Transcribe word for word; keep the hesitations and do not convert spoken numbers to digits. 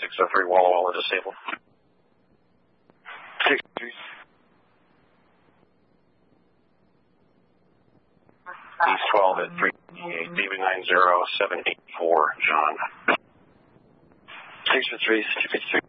six oh three, Walla Walla disabled. six three. East twelve at three eight, D B nine zero seven eight four, John. six oh three, six three.